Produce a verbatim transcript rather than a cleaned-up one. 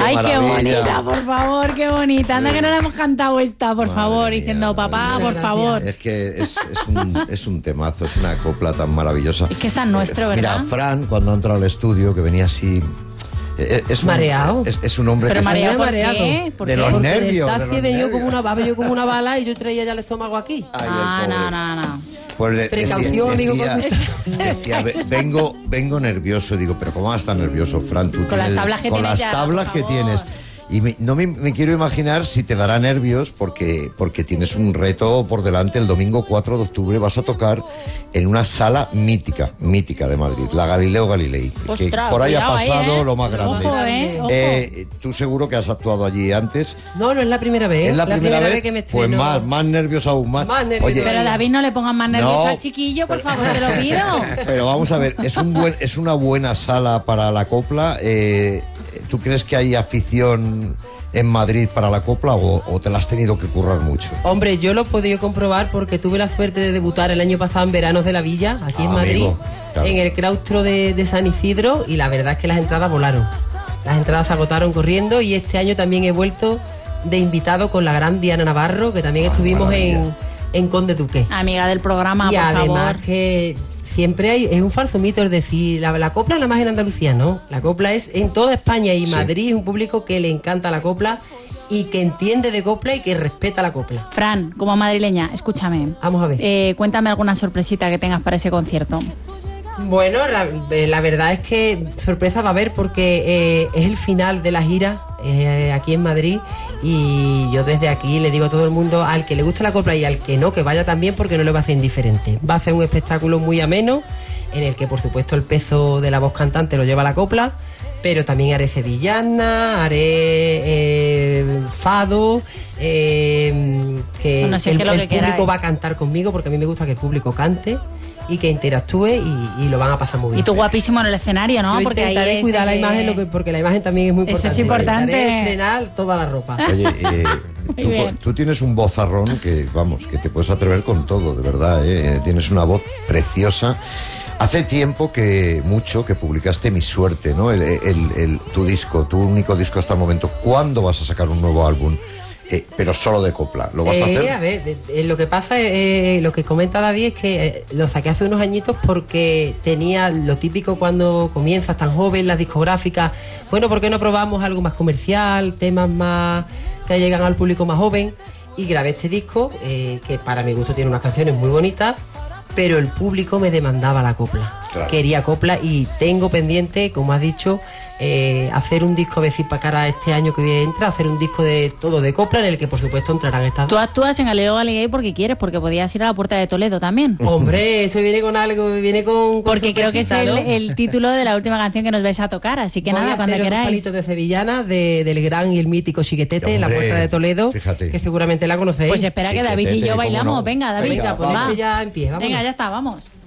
Ay, maravilla. qué bonita, por favor, qué bonita. Anda que no la hemos cantado esta, por Madre favor, mía, diciendo, papá, madre por mía. favor. Es que es, es, un, es un temazo, es una copla tan maravillosa. Es que es tan nuestro, Eh, ¿verdad? Mira, Fran, cuando ha entrado al estudio, que venía así... eh, Es un, Mareado. Es, es un hombre Pero que... mareado, Se ¿por me ha qué? mareado. ¿Por De qué? los Porque nervios, el de taxi los venía nervios. como una, ha venido como una bala y yo traía ya el estómago aquí. Ay, el Ah, pobre. no, no, no. Pues de- Precaución, decía, amigo, decía, con decía, "Ve- vengo, vengo nervioso". Digo, pero ¿cómo vas a estar nervioso, Fran? Tú Con las tienes- tablas que con tienes las ya, tablas por que favor. tienes. Y me- no me, me quiero imaginar si te dará nervios porque, porque tienes un reto por delante. El domingo cuatro de octubre vas a tocar en una sala mítica, mítica de Madrid, la Galileo Galilei. Que Ostras, por ahí ha cuidado ahí, pasado ¿eh? lo más grande. Ojo, ¿eh? Ojo. Eh, tú seguro que has actuado allí antes. No, no es la primera vez. ¿Es la, primera, vez? que me Pues estreno. más, más nervios aún más. Más nervios Oye, Pero David, no le pongan más nervioso No. al chiquillo, por favor, te lo pido. pero vamos a ver, es un buen, es una buena sala para la copla. Eh, ¿Tú crees que hay afición en Madrid para la copla o, o te la has tenido que currar mucho? Hombre, yo lo he podido comprobar porque tuve la suerte de debutar el año pasado en Veranos de la Villa, aquí Ah, en Madrid, amigo, claro. en el claustro de, de San Isidro, y la verdad es que las entradas volaron. Las entradas se agotaron corriendo y este año también he vuelto de invitado con la gran Diana Navarro, que también Ah, estuvimos maravilla. en, en Conde Duque. Amiga del programa, y por además favor. que siempre hay, es un falso mito, es decir, la, la copla nada más en Andalucía, no. La copla es en toda España y Sí. Madrid es un público que le encanta la copla y que entiende de copla y que respeta la copla. Fran, como madrileña, escúchame. Vamos a ver. Eh, cuéntame alguna sorpresita que tengas para ese concierto. Bueno, la, eh, la verdad es que sorpresa va a haber porque eh, es el final de la gira eh, aquí en Madrid y yo desde aquí le digo a todo el mundo, al que le gusta la copla y al que no, que vaya también porque no le va a hacer indiferente. Va a ser un espectáculo muy ameno en el que por supuesto el peso de la voz cantante lo lleva la copla, pero también haré sevillana, haré eh, fado, eh, que Bueno, si es el, que lo el que público queráis. va a cantar conmigo porque a mí me gusta que el público cante y que interactúe y, y lo van a pasar muy bien. Y tú guapísimo en el escenario, ¿no? Yo Porque ahí intentaré es cuidar la que- imagen lo que, porque la imagen también es muy Eso importante. es importante. Intentaré estrenar toda la ropa. Oye, eh, Muy tú, bien. tú tienes un vozarrón que, vamos, que te puedes atrever con todo, de verdad, ¿eh? Tienes una voz preciosa. Hace tiempo que, mucho, que publicaste Mi Suerte, ¿no? El, el- el- tu disco, tu único disco hasta el momento. ¿Cuándo vas a sacar un nuevo álbum? Eh, pero solo de copla. ¿Lo vas a Eh, hacer? a ver, eh, eh, lo que pasa, eh, lo que comenta David es que eh, lo saqué hace unos añitos porque tenía lo típico cuando comienzas tan joven, las discográficas. Bueno, ¿por qué no probamos algo más comercial, temas más que llegan al público más joven? Y grabé este disco, eh, que para mi gusto tiene unas canciones muy bonitas, pero el público me demandaba la copla. Claro. Quería copla y tengo pendiente, como has dicho, eh, hacer un disco, a ver si para cara a este año que entra, hacer un disco de todo de copla en el que por supuesto entrarán estas Tú actúas en Galileo Galilei porque quieres, porque podías ir a la Puerta de Toledo también. Hombre, eso viene con algo, viene con... con Porque creo que es el, sorpresita, ¿no? el título de la última canción que nos vais a tocar, así que Voy nada, a cuando haceros dos queráis. palitos de sevillana de- del gran y el mítico Chiquetete en la Hombre, Puerta de Toledo, fíjate. que seguramente la conocéis. Pues espera que David y Chiquetete, yo ¿cómo bailamos. no? Venga, David, Venga, pues vamos va. que ya empieza, vámonos. Venga, ya está, vamos.